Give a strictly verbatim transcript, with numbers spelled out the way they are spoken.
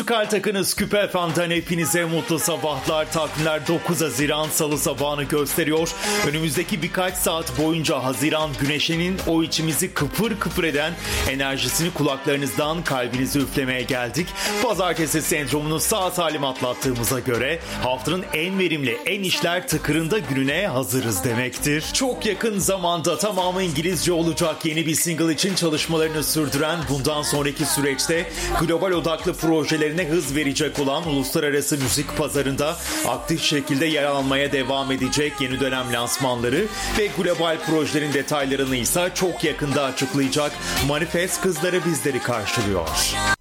Müzikal takınız Küpe F M'den hepinize mutlu sabahlar. Takvimler dokuz Haziran Salı sabahını gösteriyor. Önümüzdeki birkaç saat boyunca Haziran güneşinin o içimizi kıpır kıpır eden enerjisini kulaklarınızdan kalbinize üflemeye geldik. Pazartesi sendromunu sağ salim atlattığımıza göre haftanın en verimli, en işler tıkırında gününe hazırız demektir. Çok yakın zamanda tamamı İngilizce olacak yeni bir single için çalışmalarını sürdüren, bundan sonraki süreçte global odaklı projelerine hız verecek olan uluslararası müzik pazarında aktif şekilde yer almaya devam edecek yeni dönem lansmanları ve global projelerin detaylarını ise çok yakında açıklayacak Manifest kızları bizleri karşılıyor.